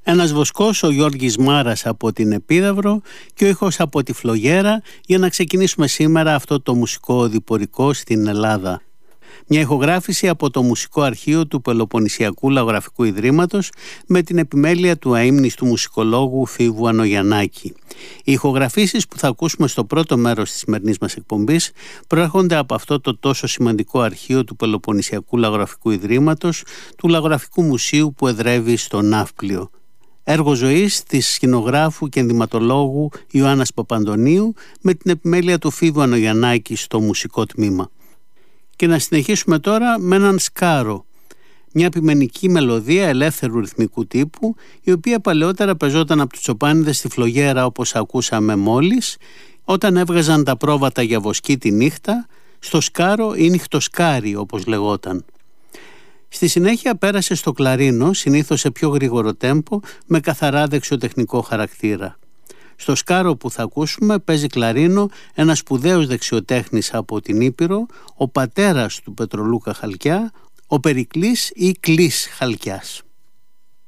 Ένας βοσκός, ο Γιώργης Μάρας από την Επίδαυρο και ο ήχος από τη Φλογέρα, για να ξεκινήσουμε σήμερα αυτό το μουσικό οδηπορικό στην Ελλάδα. Μια ηχογράφηση από το Μουσικό Αρχείο του Πελοποννησιακού Λαογραφικού Ιδρύματος με την επιμέλεια του αείμνηστου μουσικολόγου Φίβου Ανογιαννάκη. Οι ηχογραφήσεις που θα ακούσουμε στο πρώτο μέρος της σημερινής μας εκπομπής προέρχονται από αυτό το τόσο σημαντικό αρχείο του Πελοποννησιακού Λαογραφικού Ιδρύματος, του Λαογραφικού Μουσείου που εδρεύει στο Ναύπλιο. Έργο ζωής της σκηνογράφου και ενδυματολόγου Ιωάννας Παπαντονίου με την επιμέλεια του Φίβου Ανογιαννάκη στο μουσικό τμήμα. Και να συνεχίσουμε τώρα με έναν σκάρο, μια επιμενική μελωδία ελεύθερου ρυθμικού τύπου, η οποία παλαιότερα πεζόταν από τους τσοπάνιδες στη Φλογέρα, όπως ακούσαμε μόλις, όταν έβγαζαν τα πρόβατα για βοσκή τη νύχτα, στο σκάρο ή νυχτοσκάρι όπως λεγόταν. Στη συνέχεια πέρασε στο κλαρίνο, συνήθως σε πιο γρήγορο τέμπο, με καθαρά δεξιοτεχνικό χαρακτήρα. Στο σκάρο που θα ακούσουμε παίζει κλαρίνο ένας σπουδαίος δεξιοτέχνης από την Ήπειρο, ο πατέρας του Πετρολούκα Χαλκιά, ο Περικλής ή Κλής Χαλκιάς.